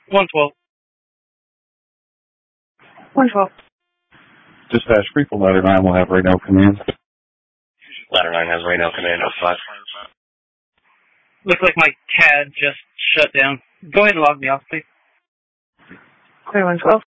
112. 112. Dispatch, Freefield Ladder 9 will have radar command. Ladder 9 has radar command 05. Looks like my CAD just shut down. Go ahead and log me off, please. Clear 112.